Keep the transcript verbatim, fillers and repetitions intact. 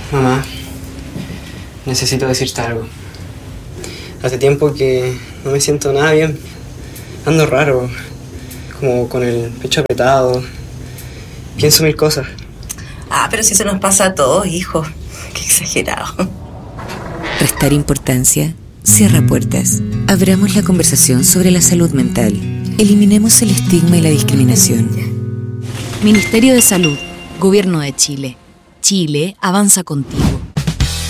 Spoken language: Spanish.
Mamá, necesito decirte algo. Hace tiempo que no me siento nada bien. Ando raro, como con el pecho apretado. Pienso mil cosas. Ah, pero si eso nos pasa a todos, hijo. Qué exagerado. Restar importancia cierra puertas. Abramos la conversación sobre la salud mental. Eliminemos el estigma y la discriminación. Ministerio de Salud, Gobierno de Chile. Chile avanza contigo.